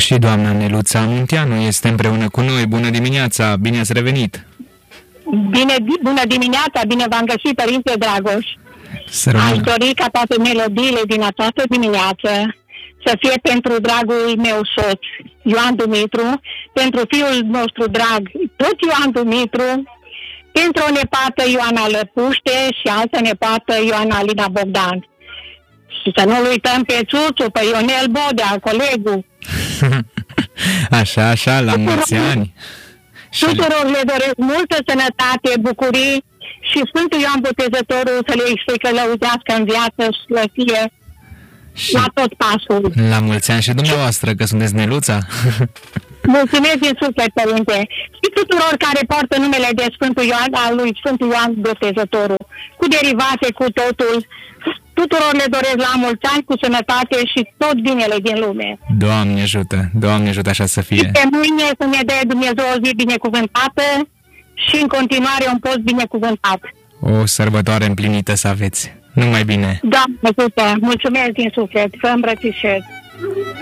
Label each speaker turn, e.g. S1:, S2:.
S1: Și doamna Neluța Munteanu este împreună cu noi. Bună dimineața, bine ați revenit!
S2: Bună dimineața, bine v-am găsit, Părinte Dragoș. Aș dori ca toate melodiile din această dimineață să fie pentru dragul meu soț, Ioan Dumitru, pentru fiul nostru drag, tot Ioan Dumitru, pentru o nepată Ioana Lăpuște și altă nepată Ioana Alina Bogdan. Și să nu-l uităm pe Țuțu, pe Ionel Bodea, colegul.
S1: Așa, la mulți ani.
S2: Tuturor le doresc multă sănătate, bucurii și Sfântul Ioan Botezătorul să le lăudească în viață și să fie la tot pasul.
S1: La mulți ani și dumneavoastră, că sunteți Neluța.
S2: Mulțumesc din suflet, Părinte. Și tuturor care poartă numele de Sfântul Ioan, al lui Sfântul Ioan Botezătorul, cu derivate, cu totul. Tuturor le doresc la mulți ani, cu sănătate și tot binele din lume.
S1: Doamne ajută așa să fie.
S2: Și pe mâine să ne dea Dumnezeu o zi binecuvântată și în continuare un post binecuvântat.
S1: O sărbătoare împlinită să aveți. Numai bine.
S2: Doamne ajută, mulțumesc din suflet, vă îmbrățișez.